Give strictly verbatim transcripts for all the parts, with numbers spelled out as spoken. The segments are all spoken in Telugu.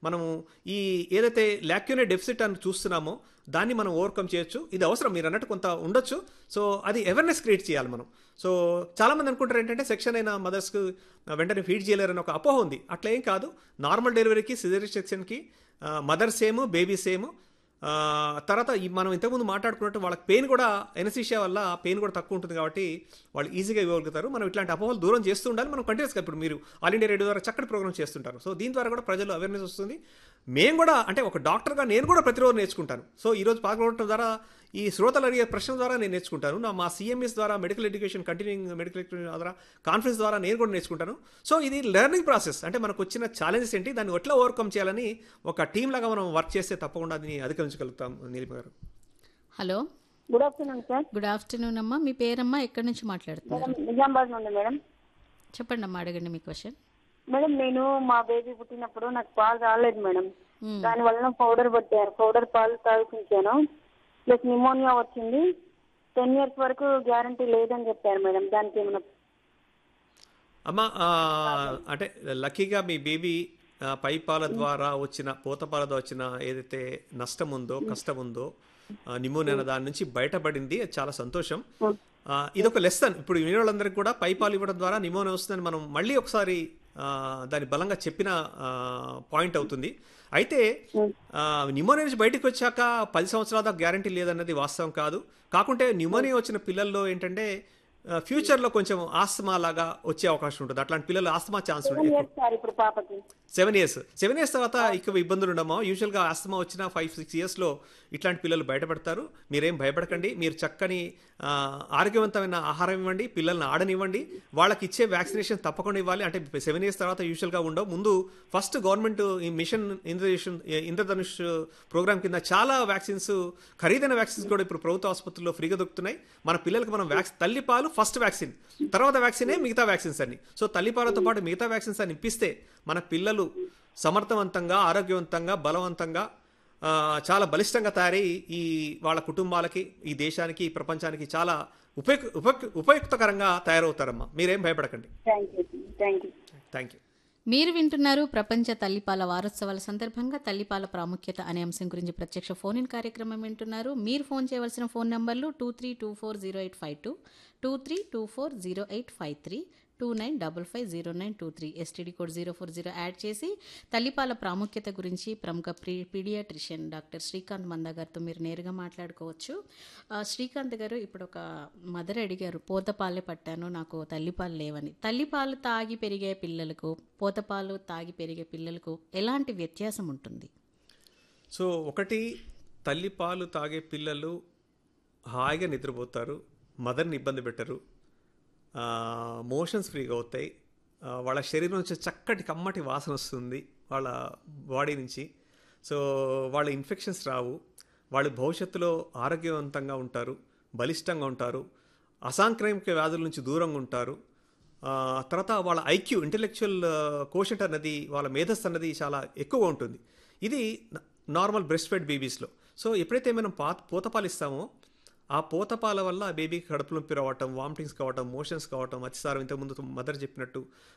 మనము ఈ ఏదైతే లాక్యూనే డెఫిసిట్ అని చూస్తున్నామో దాన్ని మనం ఓవర్కమ్ చేయొచ్చు. ఇది అవసరం, మీరు అన్నట్టు కొంత ఉండొచ్చు. సో అది అవేర్నెస్ క్రియేట్ చేయాలి మనం. సో చాలామంది అనుకుంటారు ఏంటంటే సెక్షన్ అయిన మదర్స్కి వెంటనే ఫీడ్ చేయలేరని ఒక అపోహ ఉంది. అట్లా ఏం కాదు. నార్మల్ డెలివరీకి సిజేరియన్ సెక్షన్కి మదర్ సేమ్, బేబీ సేమ్. తర్వాత ఈ మనం ఇంతకుముందు మాట్లాడుకున్నట్టు వాళ్ళకి పెయిన్ కూడా ఎనసీషియా వల్ల పెయిన్ కూడా తక్కువ ఉంటుంది కాబట్టి వాళ్ళు ఈజీగా ఇవ్వగలుగుతారు. మనం ఇట్లాంటి అపోహలు దూరం చేస్తూ ఉండాలి. మనం కంటిన్యూస్గా ఇప్పుడు మీరు ఆల్ ఇండియా రేడియో ద్వారా చక్కటి ప్రోగ్రామ్ చేస్తుంటారు. సో దీని ద్వారా కూడా ప్రజలు అవేర్నెస్ వస్తుంది. మేము కూడా అంటే ఒక డాక్టర్గా నేను కూడా ప్రతిరోజు నేర్చుకుంటాను. సో ఈరోజు పాల్గొనడం ద్వారా ఈ శ్రోతలు అడిగే ప్రశ్నల ద్వారా నేను నేర్చుకుంటాను. నా మా సిఎంఎస్ ద్వారా medical education continuing medical education ద్వారా కాన్ఫరెన్స్ ద్వారా నేను కూడా నేర్చుకుంటాను. సో ఇది లెర్నింగ్ ప్రాసెస్. అంటే మనకు వచ్చిన ఛాలెంజెస్ ఏంటి, దాన్ని ఎట్లా ఓవర్కమ్ చేయాలని ఒక టీం లాగా మనం వర్క్ చేస్తే తప్పకుండా అది అధిగమించగలుగుతాం. నీలిమ గారు, hello, good afternoon sir. Good afternoon అమ్మా. మీ పేరమ్మా, ఎక్కడి నుంచి మాట్లాడుతున్నారు? మేడం నిజామాబాద్ నుండి. మేడం చెప్పండి అమ్మా, అడగండి మీ క్వశ్చన్. మేడం నేను మా బేబీ పుట్టినప్పుడు నాకు పాలు రాలేదు మేడం. దాని వలన పౌడర్ పట్టారు, పౌడర్ పాలు తాగిపించాను. ప్లస్ నిమోనియా వచ్చింది. టెన్ ఇయర్స్ వరకు గ్యారంటీ లేదని చెప్పారు మేడం. దానికి ఏమైనా అమ్మా అంటే లక్కీగా మీ బేబీ పై పాల ద్వారా వచ్చిన పోతపాల ద్వారా వచ్చిన ఏదైతే నష్టం ఉందో, కష్టం ఉందో, నిమోనియా అనే దాని నుంచి బయటపడింది. చాలా సంతోషం. ఇదొక లెసన్. ఇప్పుడు వినే వాళ్ళందరికీ కూడా పై పాలు ఇవ్వడం ద్వారా నిమోనియా వస్తుందని మనం మళ్ళీ ఒకసారి దాని బలంగా చెప్పిన పాయింట్ అవుతుంది. అయితే న్యూమోనియా నుంచి బయటకు వచ్చాక పది సంవత్సరాల దాకా గ్యారంటీ లేదన్నది వాస్తవం కాదు. కాకుంటే న్యూమోనియా వచ్చిన పిల్లల్లో ఏంటంటే ఫ్యూచర్లో కొంచెం ఆస్తమా లాగా వచ్చే అవకాశం ఉంటుంది. అట్లాంటి పిల్లలు ఆస్తమా ఛాన్స్ ఉంటుంది. సెవెన్ ఇయర్స్ సెవెన్ ఇయర్స్ తర్వాత ఇక ఇబ్బందులు ఉండమో. యూజువల్గా ఆస్తమా వచ్చిన ఫైవ్ సిక్స్ ఇయర్స్లో ఇట్లాంటి పిల్లలు బయటపడతారు. మీరేం భయపడకండి. మీరు చక్కని ఆరోగ్యవంతమైన ఆహారం ఇవ్వండి, పిల్లల్ని ఆడనివ్వండి. వాళ్ళకి ఇచ్చే వ్యాక్సినేషన్ తప్పకుండా ఇవ్వాలి. అంటే సెవెన్ ఇయర్స్ తర్వాత యూజువల్గా ఉండవు. ముందు ఫస్ట్ గవర్నమెంట్ ఈ మిషన్ ఇంద్రధనుష్ ఇంద్రధనుష్ ప్రోగ్రామ్ కింద చాలా వ్యాక్సిన్స్, ఖరీదైన వ్యాక్సిన్స్ కూడా ఇప్పుడు ప్రభుత్వ ఆసుపత్రుల్లో ఫ్రీగా దొరుకుతున్నాయి. మన పిల్లలకి మనం వ్యాక్సిన్ తల్లిపాలు ఫస్ట్ వ్యాక్సిన్, తర్వాత వ్యాక్సినే మిగతా వ్యాక్సిన్స్ అన్ని. సో తల్లిపాలతో పాటు మిగతా వ్యాక్సిన్స్ అని ఇప్పిస్తే మన పిల్లలు సమర్థవంతంగా, ఆరోగ్యవంతంగా, బలవంతంగా, చాలా బలిష్టంగా తయారై ఈ వాళ్ళ కుటుంబాలకి, ఈ దేశానికి, ఈ ప్రపంచానికి చాలా ఉపయోగ ఉపయుక్తకరంగా తయారవుతారమ్మా. మీరేం భయపడకండి. Thank you. మీరు వింటున్నారు ప్రపంచ తల్లిపాల వారోత్సవాల సందర్భంగా తల్లిపాల ప్రాముఖ్యత అనే అంశం గురించి ప్రత్యక్ష ఫోన్ ఇన్ కార్యక్రమం వింటున్నారు. మీరు ఫోన్ చేయవలసిన ఫోన్ నంబర్లు two three two four zero eight five two, two three two four zero eight five three, two nine double five zero nine two three, STD code zero four zero add చేసి తల్లిపాల ప్రాముఖ్యత గురించి ప్రముఖ ప్రీ పీడియాట్రిషియన్ డాక్టర్ శ్రీకాంత్ మంద గారితో మీరు నేరుగా మాట్లాడుకోవచ్చు. శ్రీకాంత్ గారు, ఇప్పుడు ఒక మదర్ అడిగారు, పోతపాలే పట్టాను, నాకు తల్లిపాలు లేవని. తల్లిపాలు తాగి పెరిగే పిల్లలకు, పోతపాలు తాగి పెరిగే పిల్లలకు ఎలాంటి వ్యత్యాసం ఉంటుంది? సో ఒకటి, తల్లిపాలు తాగే పిల్లలు హాయిగా నిద్రపోతారు, మదర్ని ఇబ్బంది పెట్టరు, మోషన్స్ ఫ్రీగా అవుతాయి, వాళ్ళ శరీరం నుంచి చక్కటి కమ్మటి వాసన వస్తుంది వాళ్ళ బాడీ నుంచి. సో వాళ్ళ ఇన్ఫెక్షన్స్ రావు, వాళ్ళు భవిష్యత్తులో ఆరోగ్యవంతంగా ఉంటారు, బలిష్టంగా ఉంటారు, అసాంక్రమిక వ్యాధుల నుంచి దూరంగా ఉంటారు. తర్వాత వాళ్ళ ఐక్యూ, ఇంటెలెక్చువల్ కోషెంట్ అన్నది, వాళ్ళ మేధస్సు అన్నది చాలా ఎక్కువగా ఉంటుంది. ఇది నార్మల్ బ్రెస్ట్ ఫెడ్ బేబీస్లో. సో ఎప్పుడైతే మనం పా పోతపాలు ఇస్తామో ఆ పోతపాల వల్ల ఆ బేబీకి కడుపు నొప్పి రావటం, వామిటింగ్స్ కావటం, మోషన్స్ కావటం, అతిసారం, ఇంతకుముందు మదర్ చెప్పినట్టు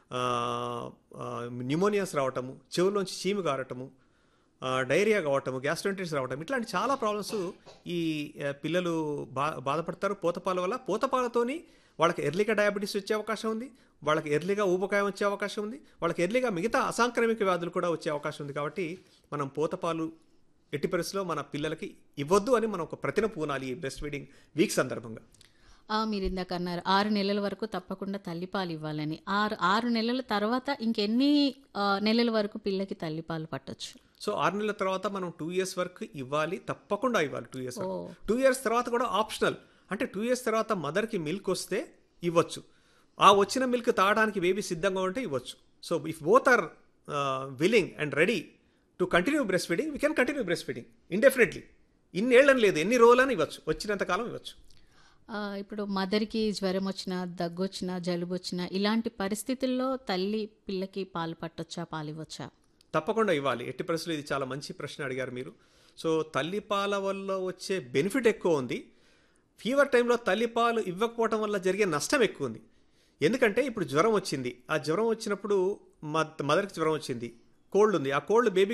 న్యూమోనియాస్ రావటము, చెవుల్లోంచి చీము కారటము, డైరియా కావటము, గ్యాస్ట్రైటిస్ రావటం, ఇట్లాంటి చాలా ప్రాబ్లమ్స్ ఈ పిల్లలు బా బాధపడతారు పోతపాల వల్ల. పోతపాలతోని వాళ్ళకి ఎర్లీగా డయాబెటీస్ వచ్చే అవకాశం ఉంది, వాళ్ళకి ఎర్లీగా ఊబకాయం వచ్చే అవకాశం ఉంది, వాళ్ళకి ఎర్లీగా మిగతా అసాంక్రమిక వ్యాధులు కూడా వచ్చే అవకాశం ఉంది. కాబట్టి మనం పోతపాలు ఎట్టి పరిస్థితిలో మన పిల్లలకి ఇవ్వద్దు అని మనం ఒక ప్రతిన పూనాలి ఈ బ్రెస్ట్ ఫీడింగ్ వీక్ సందర్భంగా. మీరు ఇందాక అన్నారు ఆరు నెలల వరకు తప్పకుండా తల్లిపాలు ఇవ్వాలని. ఆరు ఆరు నెలల తర్వాత ఇంకెన్ని నెలల వరకు పిల్లకి తల్లిపాలు పట్టొచ్చు? సో ఆరు నెలల తర్వాత మనం టూ ఇయర్స్ వరకు ఇవ్వాలి, తప్పకుండా ఇవ్వాలి. టూ ఇయర్స్ టూ ఇయర్స్ తర్వాత కూడా ఆప్షనల్. అంటే టూ ఇయర్స్ తర్వాత మదర్కి మిల్క్ వస్తే ఇవ్వచ్చు, ఆ వచ్చిన మిల్క్ తాగడానికి బేబీ సిద్ధంగా ఉంటే ఇవ్వచ్చు. So if both are willing and ready to continue breast feeding, we can continue breast feeding indefinitely. ఇన్నేళ్ళని లేదు, ఎన్ని రోజులని ఇవ్వచ్చు, వచ్చినంతకాలం ఇవ్వచ్చు. ఇప్పుడు మదర్కి జ్వరం వచ్చినా, దగ్గు వచ్చినా, జలుబు వచ్చినా, ఇలాంటి పరిస్థితుల్లో తల్లి పిల్లకి పాలు పట్టొచ్చా, పాలు ఇవ్వచ్చా? తప్పకుండా ఇవ్వాలి. ఎట్టి పరిస్థితుల్లో ఇది చాలా మంచి ప్రశ్న అడిగారు మీరు. సో తల్లిపాల వల్ల వచ్చే బెనిఫిట్ ఎక్కువ ఉంది. ఫీవర్ టైంలో తల్లిపాలు ఇవ్వకపోవటం వల్ల జరిగే నష్టం ఎక్కువ ఉంది. ఎందుకంటే ఇప్పుడు జ్వరం వచ్చింది, ఆ జ్వరం వచ్చినప్పుడు మదర్కి జ్వరం వచ్చింది, కోల్డ్ ఉంది, ఆ కోల్డ్ బేబీ